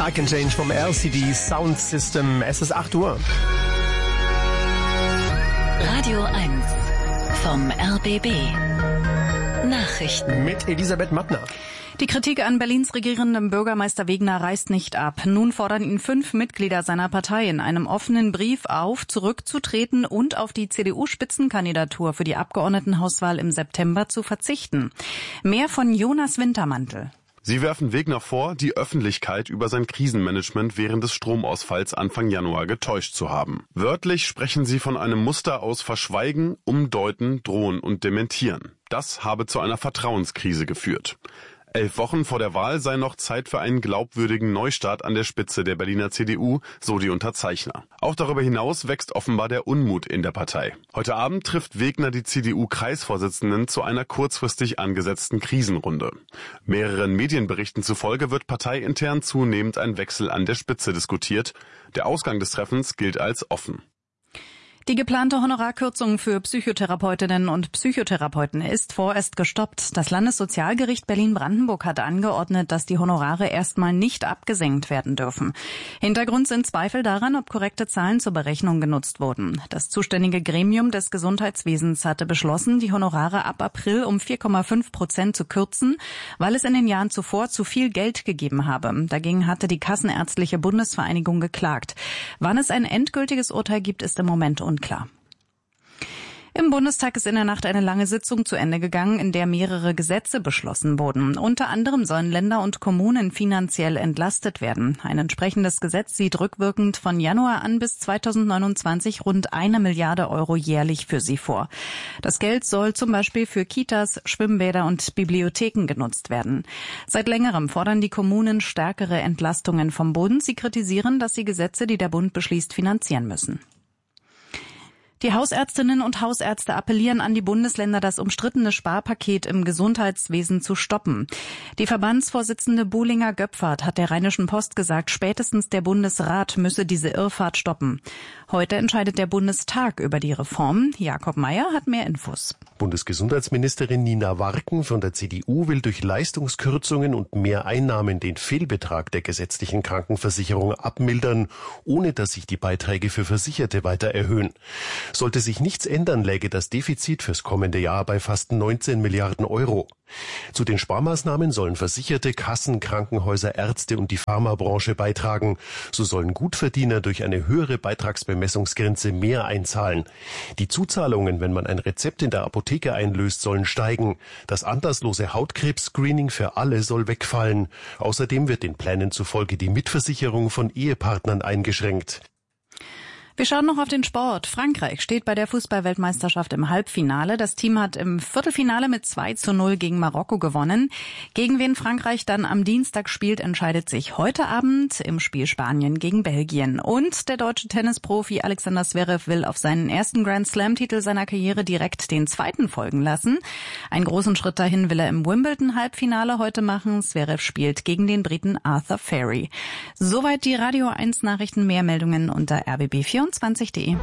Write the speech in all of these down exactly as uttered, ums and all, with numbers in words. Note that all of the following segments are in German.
I Can Change vom L C D Sound System. Es ist acht Uhr. Radio eins vom R B B. Nachrichten mit Elisabeth Mattner. Die Kritik an Berlins regierendem Bürgermeister Wegner reißt nicht ab. Nun fordern ihn fünf Mitglieder seiner Partei in einem offenen Brief auf, zurückzutreten und auf die C D U-Spitzenkandidatur für die Abgeordnetenhauswahl im September zu verzichten. Mehr von Jonas Wintermantel. Sie werfen Wegner vor, die Öffentlichkeit über sein Krisenmanagement während des Stromausfalls Anfang Januar getäuscht zu haben. Wörtlich sprechen sie von einem Muster aus Verschweigen, Umdeuten, Drohen und Dementieren. Das habe zu einer Vertrauenskrise geführt. Elf Wochen vor der Wahl sei noch Zeit für einen glaubwürdigen Neustart an der Spitze der Berliner C D U, so die Unterzeichner. Auch darüber hinaus wächst offenbar der Unmut in der Partei. Heute Abend trifft Wegner die C D U-Kreisvorsitzenden zu einer kurzfristig angesetzten Krisenrunde. Mehreren Medienberichten zufolge wird parteiintern zunehmend ein Wechsel an der Spitze diskutiert. Der Ausgang des Treffens gilt als offen. Die geplante Honorarkürzung für Psychotherapeutinnen und Psychotherapeuten ist vorerst gestoppt. Das Landessozialgericht Berlin-Brandenburg hat angeordnet, dass die Honorare erstmal nicht abgesenkt werden dürfen. Hintergrund sind Zweifel daran, ob korrekte Zahlen zur Berechnung genutzt wurden. Das zuständige Gremium des Gesundheitswesens hatte beschlossen, die Honorare ab April um vier Komma fünf Prozent zu kürzen, weil es in den Jahren zuvor zu viel Geld gegeben habe. Dagegen hatte die Kassenärztliche Bundesvereinigung geklagt. Wann es ein endgültiges Urteil gibt, ist im Moment unklar. Unklar. Im Bundestag ist in der Nacht eine lange Sitzung zu Ende gegangen, in der mehrere Gesetze beschlossen wurden. Unter anderem sollen Länder und Kommunen finanziell entlastet werden. Ein entsprechendes Gesetz sieht rückwirkend von Januar an bis zweitausendneunundzwanzig rund eine Milliarde Euro jährlich für sie vor. Das Geld soll zum Beispiel für Kitas, Schwimmbäder und Bibliotheken genutzt werden. Seit längerem fordern die Kommunen stärkere Entlastungen vom Bund. Sie kritisieren, dass sie Gesetze, die der Bund beschließt, finanzieren müssen. Die Hausärztinnen und Hausärzte appellieren an die Bundesländer, das umstrittene Sparpaket im Gesundheitswesen zu stoppen. Die Verbandsvorsitzende Buhlinger Göpfert hat der Rheinischen Post gesagt, spätestens der Bundesrat müsse diese Irrfahrt stoppen. Heute entscheidet der Bundestag über die Reform. Jakob Mayer hat mehr Infos. Bundesgesundheitsministerin Nina Warken von der C D U will durch Leistungskürzungen und mehr Einnahmen den Fehlbetrag der gesetzlichen Krankenversicherung abmildern, ohne dass sich die Beiträge für Versicherte weiter erhöhen. Sollte sich nichts ändern, läge das Defizit fürs kommende Jahr bei fast neunzehn Milliarden Euro. Zu den Sparmaßnahmen sollen Versicherte, Kassen, Krankenhäuser, Ärzte und die Pharmabranche beitragen. So sollen Gutverdiener durch eine höhere Beitragsbemessungsgrenze mehr einzahlen. Die Zuzahlungen, wenn man ein Rezept in der Apotheke einlöst, sollen steigen. Das anlasslose Hautkrebs-Screening für alle soll wegfallen. Außerdem wird den Plänen zufolge die Mitversicherung von Ehepartnern eingeschränkt. Wir schauen noch auf den Sport. Frankreich steht bei der Fußball-Weltmeisterschaft im Halbfinale. Das Team hat im Viertelfinale mit zwei zu null gegen Marokko gewonnen. Gegen wen Frankreich dann am Dienstag spielt, entscheidet sich heute Abend im Spiel Spanien gegen Belgien. Und der deutsche Tennisprofi Alexander Zverev will auf seinen ersten Grand-Slam-Titel seiner Karriere direkt den zweiten folgen lassen. Einen großen Schritt dahin will er im Wimbledon-Halbfinale heute machen. Zverev spielt gegen den Briten Arthur Ferry. Soweit die Radio eins Nachrichten. Mehr Meldungen unter r b b vierundzwanzig punkt d e.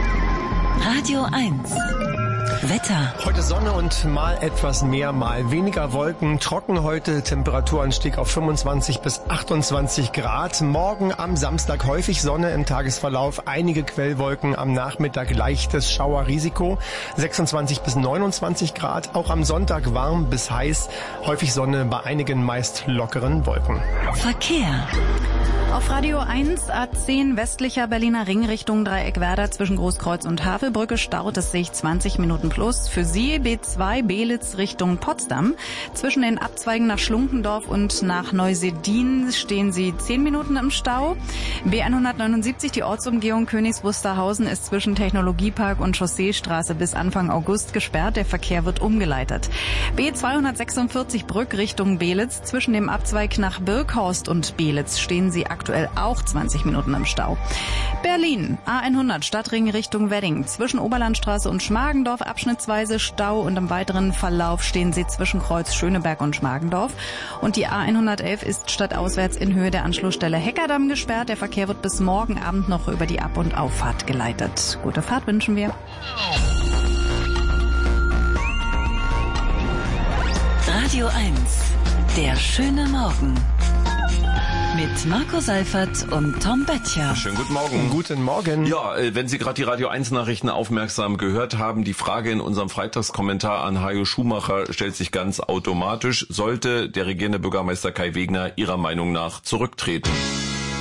Radio eins. Wetter. Heute Sonne und mal etwas mehr, mal weniger Wolken. Trocken heute, Temperaturanstieg auf fünfundzwanzig bis achtundzwanzig Grad. Morgen am Samstag häufig Sonne im Tagesverlauf, einige Quellwolken, am Nachmittag leichtes Schauerrisiko. sechsundzwanzig bis neunundzwanzig Grad. Auch am Sonntag warm bis heiß, häufig Sonne bei einigen meist lockeren Wolken. Verkehr. Auf Radio eins A zehn westlicher Berliner Ring Richtung Dreieckwerder zwischen Großkreuz und Havelbrücke staut es sich zwanzig Minuten plus. Für Sie B zwei Belitz Richtung Potsdam. Zwischen den Abzweigen nach Schlunkendorf und nach Neusedin stehen Sie zehn Minuten im Stau. B hundertneunundsiebzig, die Ortsumgehung Königs Wusterhausen, ist zwischen Technologiepark und Chausseestraße bis Anfang August gesperrt. Der Verkehr wird umgeleitet. B zweihundertsechsundvierzig Brück Richtung Belitz. Zwischen dem Abzweig nach Birkhorst und Belitz stehen Sie aktuell aktuell auch zwanzig Minuten im Stau. Berlin, A hundert, Stadtring Richtung Wedding. Zwischen Oberlandstraße und Schmargendorf abschnittsweise Stau und im weiteren Verlauf stehen Sie zwischen Kreuz Schöneberg und Schmargendorf. Und die A hundertelf ist stadtauswärts in Höhe der Anschlussstelle Heckerdamm gesperrt. Der Verkehr wird bis morgen Abend noch über die Ab- und Auffahrt geleitet. Gute Fahrt wünschen wir. Radio eins, der schöne Morgen. Mit mit Marco Seifert und Tom Böttcher. Schönen guten Morgen. Guten Morgen. Ja, wenn Sie gerade die Radio eins Nachrichten aufmerksam gehört haben, die Frage in unserem Freitagskommentar an Hajo Schumacher stellt sich ganz automatisch. Sollte der regierende Bürgermeister Kai Wegner Ihrer Meinung nach zurücktreten?